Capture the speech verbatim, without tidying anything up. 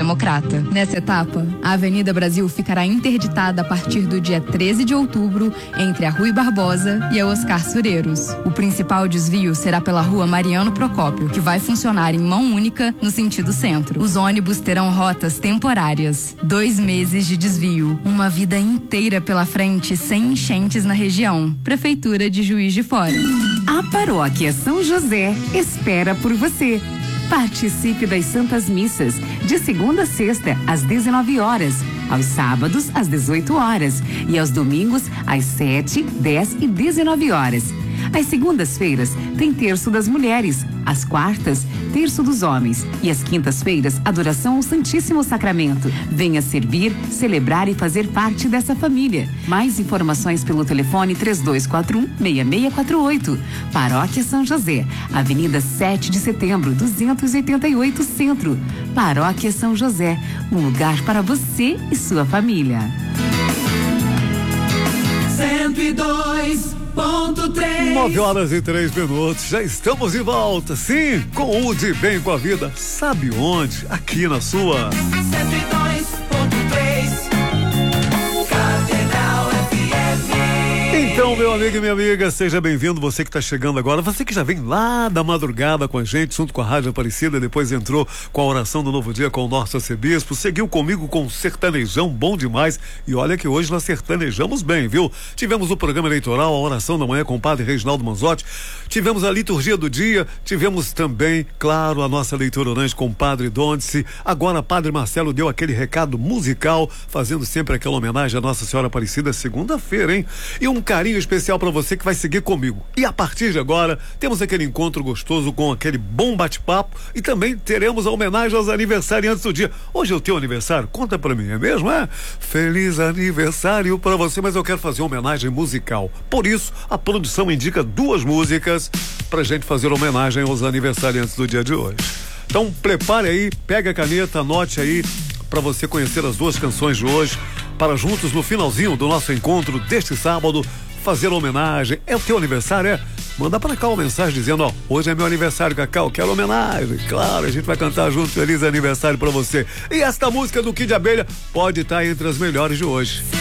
democrata. Nessa etapa, a Avenida Brasil ficará interditada a partir do dia treze de outubro entre a Rui Barbosa e a Oscar Sureiros. O principal desvio será pela Rua Mariano Procópio, que vai funcionar em mão única no sentido centro. Os ônibus terão rotas temporárias. Dois meses de desvio. Uma vida inteira pela frente sem enchentes na região. Prefeitura de Juiz de Fora. A Paróquia São José espera por você. Participe das Santas Missas, de segunda a sexta, às dezenove horas, aos sábados, às dezoito horas e aos domingos, às sete, dez e dezenove horas. Às segundas-feiras, tem Terço das Mulheres, às quartas, Terço dos Homens e às quintas-feiras, adoração ao Santíssimo Sacramento. Venha servir, celebrar e fazer parte dessa família. Mais informações pelo telefone três dois quatro um, seis seis quatro oito. Paróquia São José, Avenida sete de Setembro, duzentos e oitenta e oito, Centro. Paróquia São José, um lugar para você e sua família. cento e dois ponto três. nove horas e três minutos, já estamos de volta, sim, com o De Bem com a Vida. Sabe onde? Aqui na sua cento e dois ponto três, Catedral F M. Então, meu amigo e minha amiga, seja bem-vindo, você que está chegando agora, você que já vem lá da madrugada com a gente, junto com a Rádio Aparecida, depois entrou com a oração do Novo Dia com o nosso arcebispo, seguiu comigo com um sertanejão bom demais, e olha que hoje nós sertanejamos bem, viu? Tivemos o programa eleitoral, a oração da manhã com o padre Reginaldo Manzotti, tivemos a liturgia do dia, tivemos também, claro, a nossa leitura orante com o padre Dondice, agora o padre Marcelo deu aquele recado musical, fazendo sempre aquela homenagem à Nossa Senhora Aparecida, segunda-feira, hein? E um carinho especial para você que vai seguir comigo. E a partir de agora, temos aquele encontro gostoso com aquele bom bate-papo e também teremos a homenagem aos aniversariantes do dia. Hoje é o teu aniversário? Conta pra mim, é mesmo, é? Feliz aniversário pra você, mas eu quero fazer uma homenagem musical. Por isso, a produção indica duas músicas pra gente fazer homenagem aos aniversariantes do dia de hoje. Então, prepare aí, pega a caneta, anote aí pra você conhecer as duas canções de hoje, para juntos no finalzinho do nosso encontro deste sábado fazer homenagem. É o teu aniversário, é? Manda pra cá uma mensagem dizendo, ó, hoje é meu aniversário, Cacau, quero homenagem. Claro, a gente vai cantar junto, feliz aniversário pra você. E esta música do Kid Abelha pode estar entre as melhores de hoje.